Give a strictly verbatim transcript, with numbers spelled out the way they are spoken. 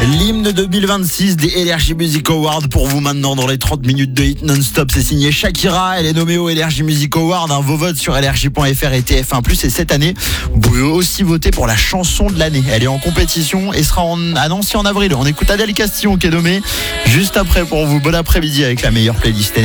L'hymne deux mille vingt-six des Energy Music Awards pour vous maintenant dans les trente minutes de hit non-stop. C'est signé Shakira, elle est nommée au Energy Music Awards. Hein, vos votes sur énergie point f r et T F un plus. Et cette année, vous pouvez aussi voter pour la chanson de l'année. Elle est en compétition et sera en, à Nancy en avril. On écoute Adèle Castillon qui est nommée juste après pour vous. Bon après-midi avec la meilleure playlist.